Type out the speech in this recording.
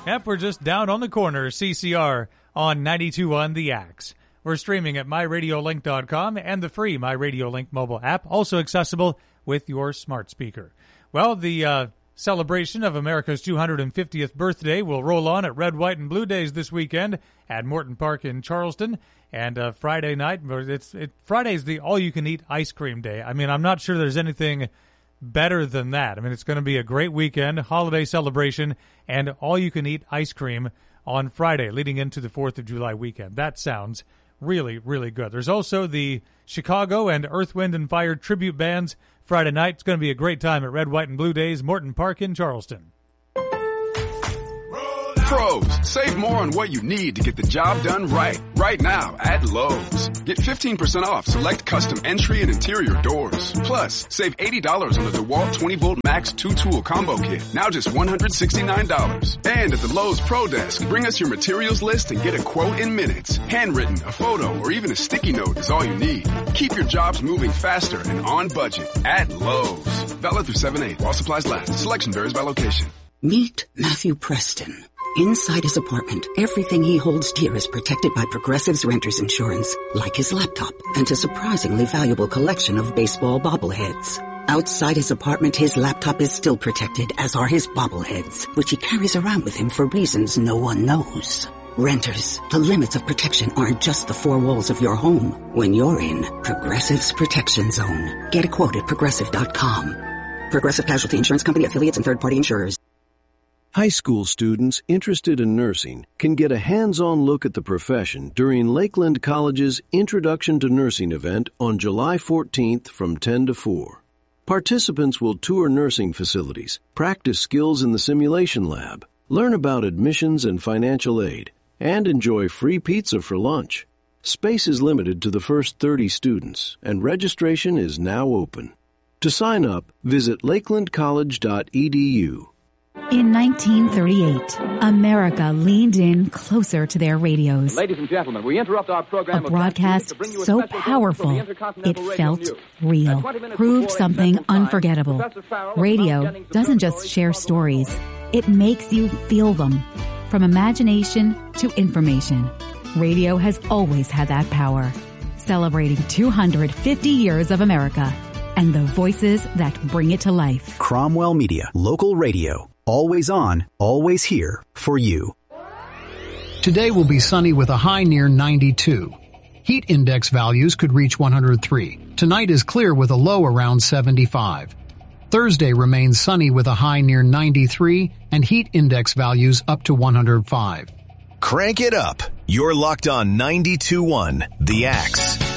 Yep, we're just down on the corner, CCR on 92.1 The Axe. We're streaming at myradiolink.com and the free MyRadioLink mobile app, also accessible with your smart speaker. Well, the celebration of America's 250th birthday will roll on at Red, White, and Blue Days this weekend at Morton Park in Charleston. And Friday night, Friday's the all-you-can-eat ice cream day. I mean, I'm not sure there's anything better than that. I mean, it's going to be a great weekend, holiday celebration, and all-you-can-eat ice cream on Friday leading into the 4th of July weekend. That sounds really, really good. There's also the Chicago and Earth, Wind, and Fire tribute bands Friday night. It's going to be a great time at Red, White, and Blue Days, Morton Park in Charleston. Pros, save more on what you need to get the job done right now at Lowe's. Get 15% off select custom entry and interior doors. Plus, save $80 on the DeWalt 20-volt Max 2-tool combo kit, now just $169. And at the Lowe's Pro Desk, bring us your materials list and get a quote in minutes. Handwritten, a photo, or even a sticky note is all you need. Keep your jobs moving faster and on budget at Lowe's. Valid through 7/8 while supplies last. Selection varies by location. Meet Matthew Preston. Inside his apartment, everything he holds dear is protected by Progressive's Renter's Insurance, like his laptop and a surprisingly valuable collection of baseball bobbleheads. Outside his apartment, his laptop is still protected, as are his bobbleheads, which he carries around with him for reasons no one knows. Renters, the limits of protection aren't just the four walls of your home. When you're in Progressive's Protection Zone, get a quote at Progressive.com. Progressive Casualty Insurance Company, affiliates, and third-party insurers. High school students interested in nursing can get a hands-on look at the profession during Lakeland College's Introduction to Nursing event on July 14th from 10 to 4. Participants will tour nursing facilities, practice skills in the simulation lab, learn about admissions and financial aid, and enjoy free pizza for lunch. Space is limited to the first 30 students, and registration is now open. To sign up, visit lakelandcollege.edu. In 1938, America leaned in closer to their radios. Ladies and gentlemen, we interrupt our program. A broadcast so powerful, it felt real, proved something unforgettable. Radio doesn't just share stories, it makes you feel them. From imagination to information, radio has always had that power. Celebrating 250 years of America and the voices that bring it to life. Cromwell Media, local radio. Always on, always here for you. Today will be sunny with a high near 92. Heat index values could reach 103. Tonight is clear with a low around 75. Thursday remains sunny with a high near 93 and heat index values up to 105. Crank it up. You're locked on 92.1 The Axe.